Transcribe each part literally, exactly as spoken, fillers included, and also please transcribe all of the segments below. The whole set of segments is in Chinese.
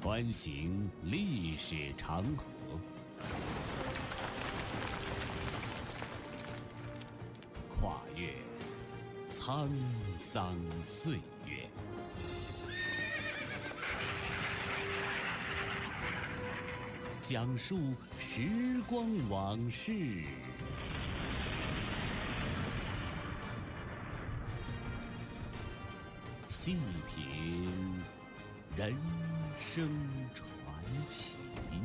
穿行历史长河，跨越沧桑岁月，讲述时光往事，细品人生传奇。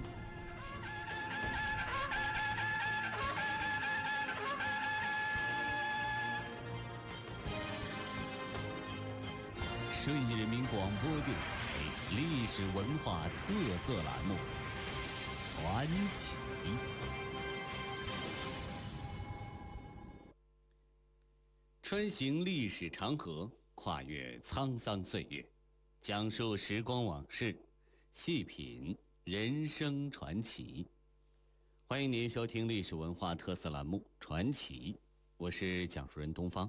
顺义人民广播电台历史文化特色栏目《传奇》，穿行历史长河，跨越沧桑岁月，讲述时光往事，细品人生传奇。欢迎您收听历史文化特色栏目《传奇》，我是讲述人东方。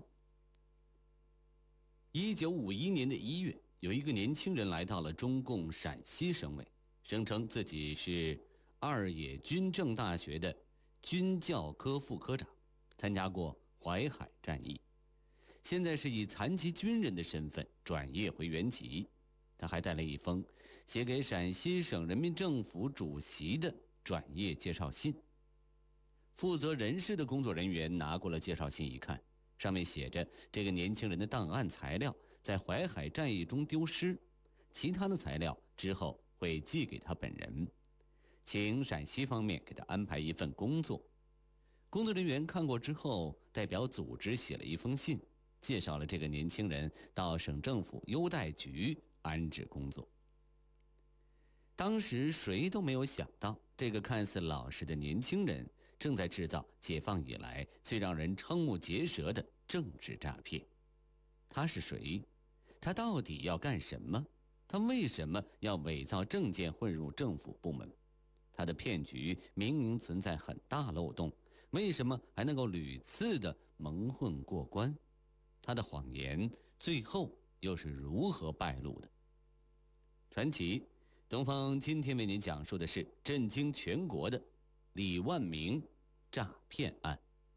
一九五一年的一月，有一个年轻人来到了中共陕西省委，声称自己是二野军政大学的军教科副科长，参加过淮海战役，现在是以残疾军人的身份转业回原籍。他还带了一封写给陕西省人民政府主席的转业介绍信。负责人事的工作人员拿过了介绍信一看，上面写着这个年轻人的档案材料在淮海战役中丢失，其他的材料之后会寄给他本人，请陕西方面给他安排一份工作。工作人员看过之后，代表组织写了一封信，介绍了这个年轻人到省政府优待局安置工作。当时谁都没有想到，这个看似老实的年轻人正在制造解放以来最让人瞠目结舌的政治诈骗。他是谁？他到底要干什么？他为什么要伪造证件混入政府部门？他的骗局明明存在很大漏洞，为什么还能够屡次的蒙混过关？他的谎言最后又是如何败露的？传奇东方今天为您讲述的是震惊全国的李万明诈骗案。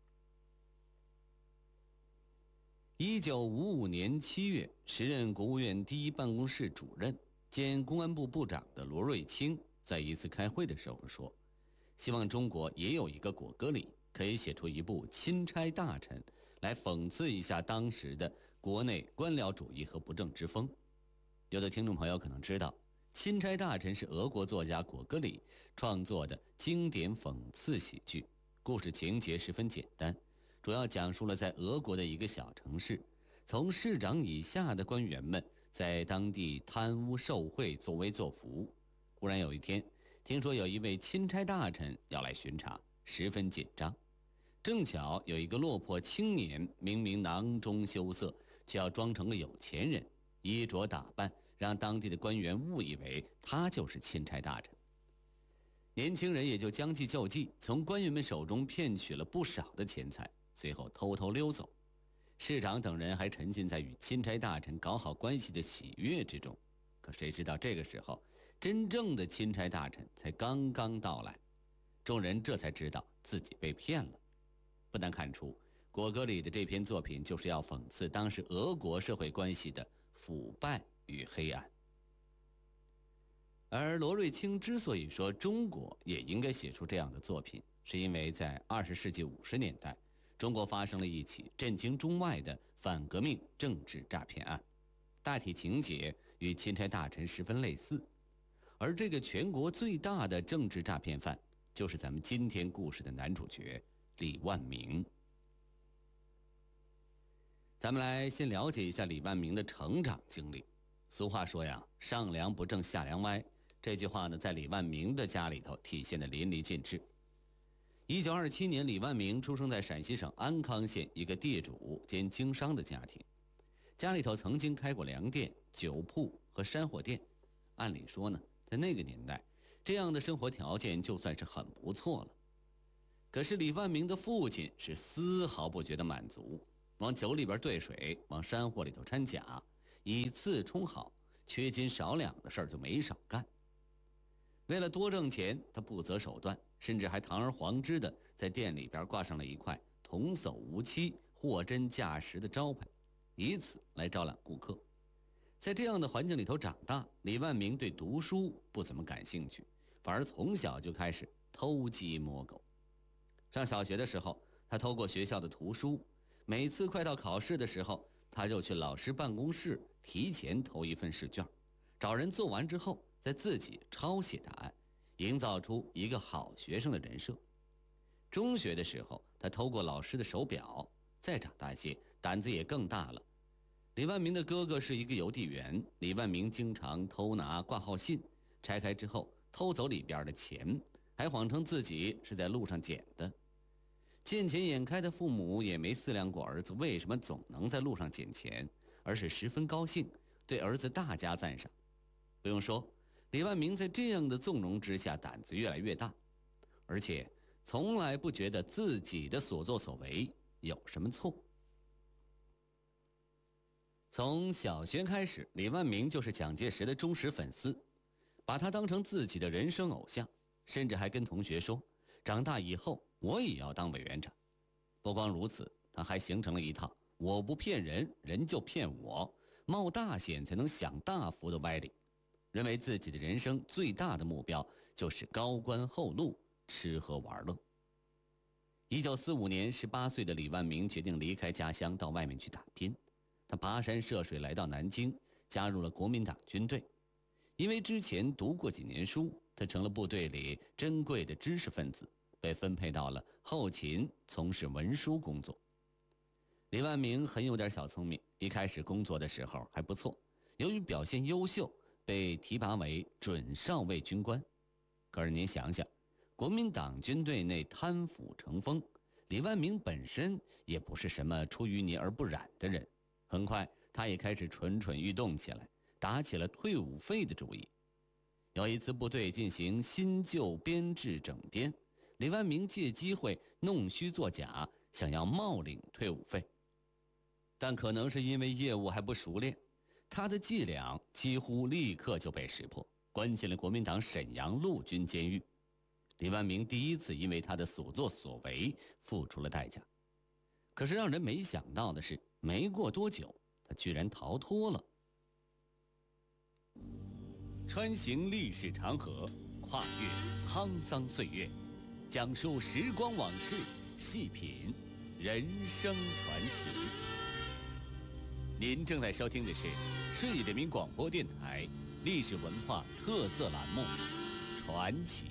一九五五年七月，时任国务院第一办公室主任兼公安部部长的罗瑞卿在一次开会的时候说，希望中国也有一个果戈里，可以写出一部钦差大臣来讽刺一下当时的国内官僚主义和不正之风。有的听众朋友可能知道，钦差大臣是俄国作家果戈里创作的经典讽刺喜剧，故事情节十分简单，主要讲述了在俄国的一个小城市，从市长以下的官员们在当地贪污受贿作威作福。忽然有一天，听说有一位钦差大臣要来巡查，十分紧张。正巧有一个落魄青年，明明囊中羞涩，却要装成个有钱人，衣着打扮让当地的官员误以为他就是钦差大臣。年轻人也就将计就计，从官员们手中骗取了不少的钱财，随后偷偷溜走。市长等人还沉浸在与钦差大臣搞好关系的喜悦之中。可谁知道这个时候，真正的钦差大臣才刚刚到来，众人这才知道自己被骗了。不难看出，果戈里的这篇作品就是要讽刺当时俄国社会关系的腐败与黑暗。而罗瑞卿之所以说中国也应该写出这样的作品，是因为在二十世纪五十年代，中国发生了一起震惊中外的反革命政治诈骗案，大体情节与钦差大臣十分类似。而这个全国最大的政治诈骗犯，就是咱们今天故事的男主角李万明。咱们来先了解一下李万明的成长经历。俗话说呀，上梁不正下梁歪，这句话呢，在李万明的家里头体现得淋漓尽致。一九二七年，李万明出生在陕西省安康县一个地主兼经商的家庭，家里头曾经开过粮店、酒铺和山货店。按理说呢，在那个年代，这样的生活条件就算是很不错了。可是李万明的父亲是丝毫不觉得满足，往酒里边兑水，往山货里头掺假，以次充好，缺斤少两的事儿就没少干。 为了多挣钱，他不择手段，甚至还堂而皇之的在店里边挂上了一块童叟无欺、货真价实的招牌，以此来招揽顾客。在这样的环境里头长大，李万明对读书不怎么感兴趣，反而从小就开始偷鸡摸狗。上小学的时候，他偷过学校的图书，每次快到考试的时候，他就去老师办公室提前偷一份试卷，找人做完之后再自己抄写答案，营造出一个好学生的人设。中学的时候，他偷过老师的手表，再长大些，胆子也更大了。李万明的哥哥是一个邮递员，李万明经常偷拿挂号信，拆开之后偷走里边的钱，还谎称自己是在路上捡的。见钱眼开的父母也没思量过儿子为什么总能在路上捡钱，而是十分高兴，对儿子大加赞赏。不用说，李万明在这样的纵容之下，胆子越来越大，而且从来不觉得自己的所作所为有什么错。从小学开始，李万明就是蒋介石的忠实粉丝，把他当成自己的人生偶像，甚至还跟同学说，长大以后我也要当委员长。不光如此，他还形成了一套我不骗人，人就骗我，冒大险才能享大福的歪理，认为自己的人生最大的目标就是高官厚禄，吃喝玩乐。一九四五年，十八岁的李万明决定离开家乡，到外面去打拼。他跋山涉水来到南京，加入了国民党军队。因为之前读过几年书，他成了部队里珍贵的知识分子，被分配到了后勤，从事文书工作。李万明很有点小聪明，一开始工作的时候还不错，由于表现优秀，被提拔为准少尉军官。可是您想想，国民党军队内贪腐成风，李万明本身也不是什么出淤泥而不染的人。很快，他也开始蠢蠢欲动起来，打起了退伍费的主意。有一次，部队进行新旧编制整编，李万明借机会弄虚作假，想要冒领退伍费。但可能是因为业务还不熟练，他的伎俩几乎立刻就被识破，关进了国民党沈阳陆军监狱。李万明第一次因为他的所作所为付出了代价。可是让人没想到的是，没过多久，他居然逃脱了。穿行历史长河，跨越沧桑岁月，讲述时光往事，细品人生传奇。您正在收听的是市人民广播电台历史文化特色栏目《传奇》。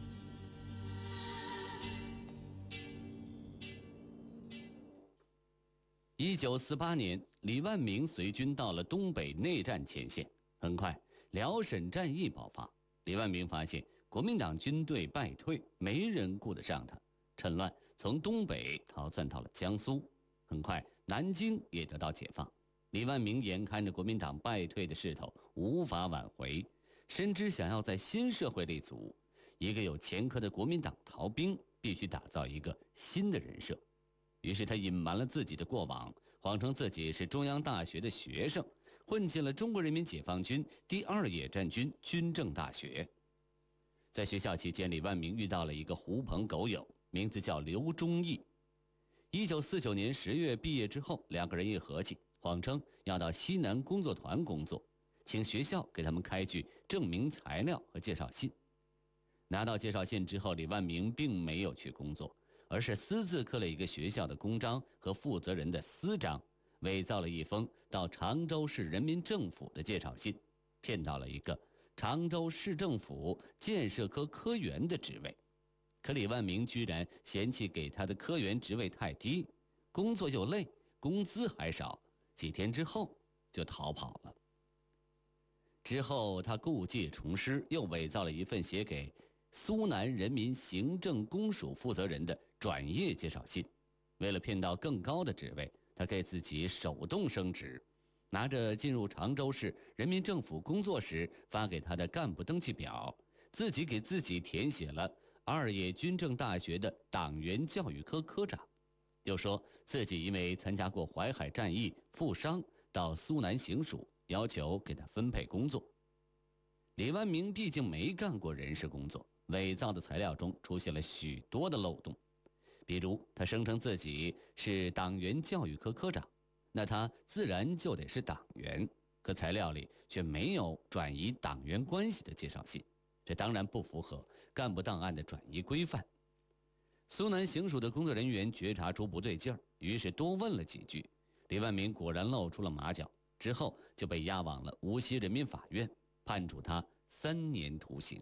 一九四八年，李万明随军到了东北内战前线。很快，辽沈战役爆发。李万明发现国民党军队败退，没人顾得上他，趁乱从东北逃窜到了江苏。很快，南京也得到解放。李万明眼看着国民党败退的势头无法挽回，深知想要在新社会立足，一个有前科的国民党逃兵必须打造一个新的人设。于是他隐瞒了自己的过往，谎称自己是中央大学的学生，混进了中国人民解放军第二野战军军政大学。在学校期间，李万明遇到了一个狐朋狗友，名字叫刘忠义。一九四九年十月毕业之后，两个人一合计，谎称要到西南工作团工作，请学校给他们开具证明材料和介绍信。拿到介绍信之后，李万明并没有去工作，而是私自刻了一个学校的公章和负责人的私章，伪造了一封到常州市人民政府的介绍信，骗到了一个常州市政府建设科科员的职位。可李万明居然嫌弃给他的科员职位太低，工作又累，工资还少，几天之后就逃跑了。之后他故技重施，又伪造了一份写给苏南人民行政公署负责人的转业介绍信。为了骗到更高的职位，他给自己手动升职，拿着进入常州市人民政府工作时发给他的干部登记表，自己给自己填写了二野军政大学的党员教育科科长，又说自己因为参加过淮海战役负伤到苏南行署，要求给他分配工作。 李万明毕竟没干过人事工作，伪造的材料中出现了许多的漏洞。比如他声称自己是党员教育科科长，那他自然就得是党员，可材料里却没有转移党员关系的介绍信，这当然不符合干部档案的转移规范。苏南行署的工作人员觉察出不对劲儿，于是多问了几句，李万明果然露出了马脚，之后就被押往了无锡人民法院，判处他三年徒刑。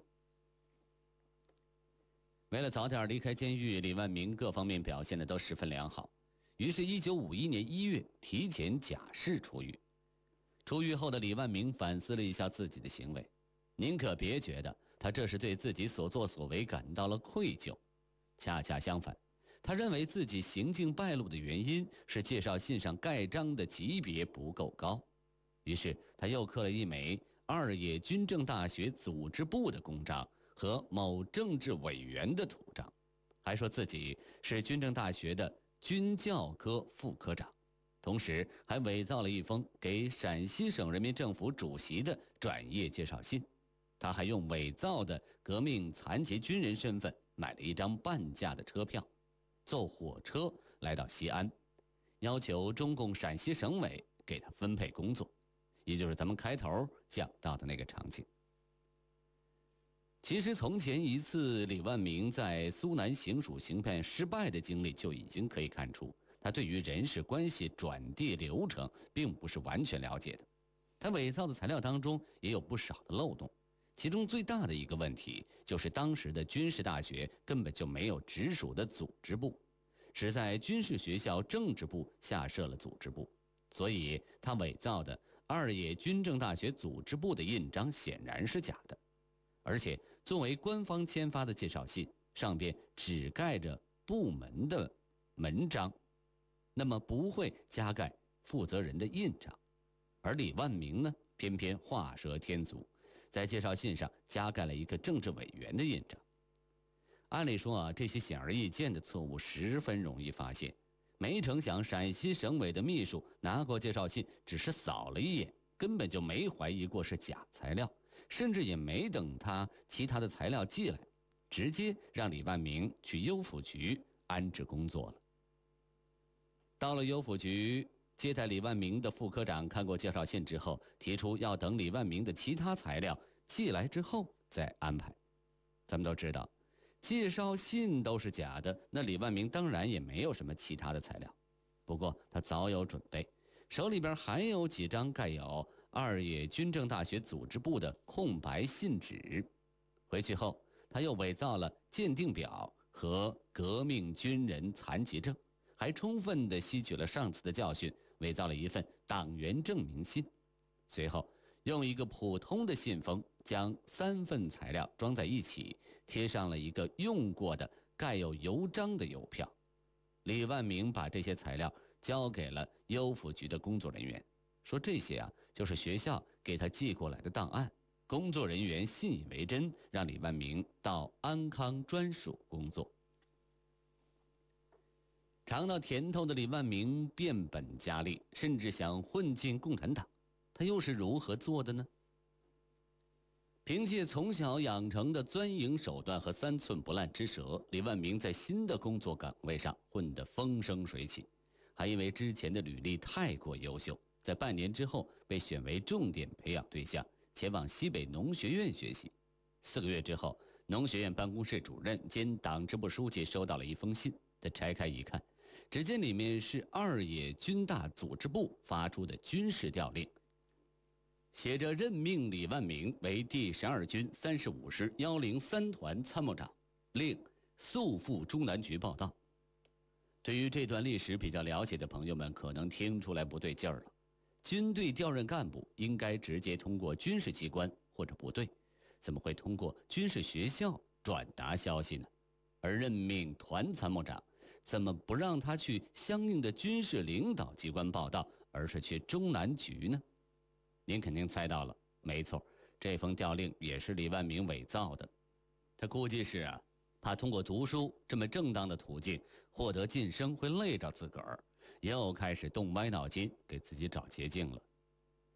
为了早点离开监狱，李万明各方面表现的都十分良好，于是一九五一年一月提前假释出狱。出狱后的李万明反思了一下自己的行为，您可别觉得他这是对自己所作所为感到了愧疚，恰恰相反，他认为自己行径败露的原因是介绍信上盖章的级别不够高，于是他又刻了一枚二野军政大学组织部的公章和某政治委员的图章，还说自己是军政大学的军教科副科长，同时还伪造了一封给陕西省人民政府主席的转业介绍信。他还用伪造的革命残疾军人身份买了一张半价的车票，坐火车来到西安，要求中共陕西省委给他分配工作，也就是咱们开头讲到的那个场景。其实从前一次李万明在苏南行署行骗失败的经历就已经可以看出，他对于人事关系转递流程并不是完全了解的。他伪造的材料当中也有不少的漏洞，其中最大的一个问题就是当时的军事大学根本就没有直属的组织部，只在军事学校政治部下设了组织部，所以他伪造的二野军政大学组织部的印章显然是假的。而且作为官方签发的介绍信，上边只盖着部门的门章，那么不会加盖负责人的印章。而李万明呢，偏偏画蛇添足，在介绍信上加盖了一个政治委员的印章。按理说啊，这些显而易见的错误十分容易发现，没成想陕西省委的秘书拿过介绍信，只是扫了一眼，根本就没怀疑过是假材料，甚至也没等他其他的材料寄来，直接让李万明去优抚局安置工作了。到了优抚局，接待李万明的副科长看过介绍信之后，提出要等李万明的其他材料寄来之后再安排。咱们都知道，介绍信都是假的，那李万明当然也没有什么其他的材料。不过他早有准备，手里边还有几张盖有二野军政大学组织部的空白信纸。回去后，他又伪造了鉴定表和革命军人残疾证，还充分地吸取了上次的教训，伪造了一份党员证明信。随后用一个普通的信封将三份材料装在一起，贴上了一个用过的盖有邮章的邮票。李万明把这些材料交给了优抚局的工作人员，说这些啊就是学校给他寄过来的档案。工作人员信以为真，让李万明到安康专署工作。尝到甜头的李万明变本加厉，甚至想混进共产党。他又是如何做的呢？凭借从小养成的钻营手段和三寸不烂之舌，李万明在新的工作岗位上混得风生水起，还因为之前的履历太过优秀，在半年之后被选为重点培养对象，前往西北农学院学习。四个月之后，农学院办公室主任兼党支部书记收到了一封信，他拆开一看，只见里面是二野军大组织部发出的军事调令，写着任命李万明为第十二军三十五师幺零三团参谋长，令速赴中南局报到。对于这段历史比较了解的朋友们，可能听出来不对劲儿了。军队调任干部应该直接通过军事机关或者部队，怎么会通过军事学校转达消息呢？而任命团参谋长，怎么不让他去相应的军事领导机关报到，而是去中南局呢？您肯定猜到了，没错，这封调令也是李万明伪造的。他估计是啊，怕通过读书这么正当的途径获得晋升会累着自个儿，又开始动歪脑筋给自己找捷径了。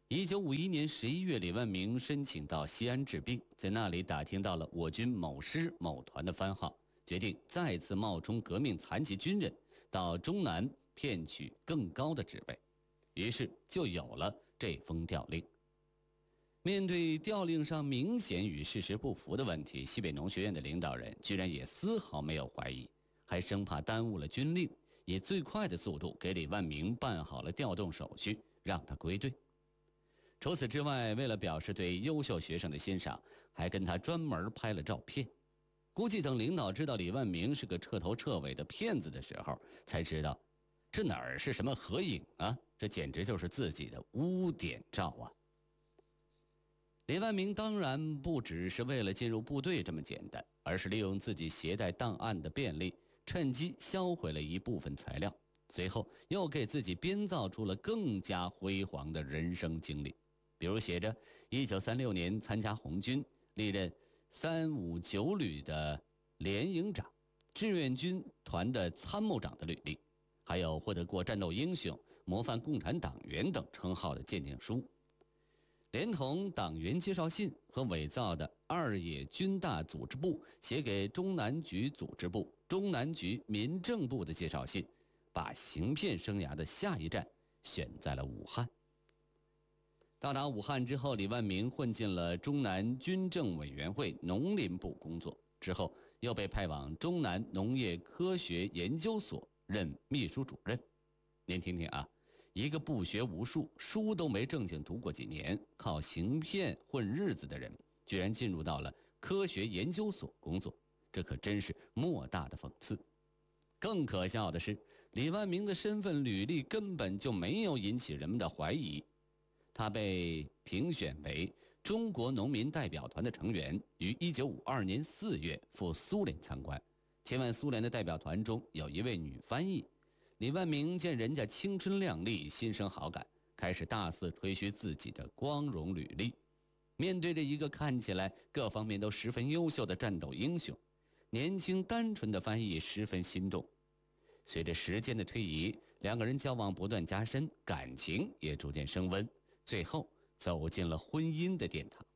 一九五一年十一月，李万明申请到西安治病，在那里打听到了我军某师某团的番号，决定再次冒充革命残疾军人，到中南骗取更高的职位，于是就有了这封调令。面对调令上明显与事实不符的问题，西北农学院的领导人居然也丝毫没有怀疑，还生怕耽误了军令，以最快的速度给李万明办好了调动手续，让他归队。除此之外，为了表示对优秀学生的欣赏，还跟他专门拍了照片。估计等领导知道李万明是个彻头彻尾的骗子的时候，才知道这哪儿是什么合影啊，这简直就是自己的污点照啊。李万明当然不只是为了进入部队这么简单，而是利用自己携带档案的便利，趁机销毁了一部分材料，随后又给自己编造出了更加辉煌的人生经历。比如写着一九三六年参加红军，历任三五九旅的连营长、志愿军团的参谋长的履历，还有获得过战斗英雄、模范共产党员等称号的鉴定书，连同党员介绍信和伪造的二野军大组织部写给中南局组织部、中南局民政部的介绍信，把行骗生涯的下一站选在了武汉。到达武汉之后，李万明混进了中南军政委员会农林部工作，之后又被派往中南农业科学研究所任秘书主任。您听听啊，一个不学无术、书都没正经读过几年，靠行骗混日子的人，居然进入到了科学研究所工作，这可真是莫大的讽刺。更可笑的是，李万明的身份履历根本就没有引起人们的怀疑。他被评选为中国农民代表团的成员，于一九五二年四月赴苏联参观。前往苏联的代表团中有一位女翻译。李万明见人家青春靓丽，心生好感，开始大肆吹嘘自己的光荣履历。面对着一个看起来各方面都十分优秀的战斗英雄，年轻单纯的翻译十分心动。随着时间的推移，两个人交往不断加深，感情也逐渐升温，最后走进了婚姻的殿堂。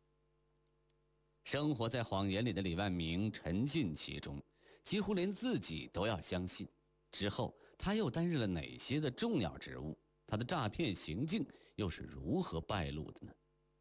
生活在谎言里的李万明沉浸其中，几乎连自己都要相信。之后他又担任了哪些的重要职务？他的诈骗行径又是如何败露的呢？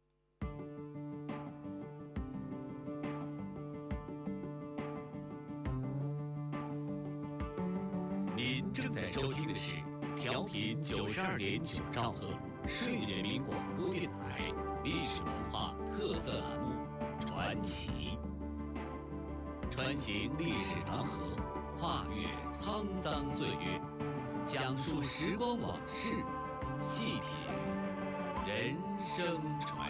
您正在收听的是调频九十二点九兆赫顺义人民广播电台历史文化特色栏目《传奇》，穿行历史长河，跨越沧桑岁月，讲述时光往事，细品人生传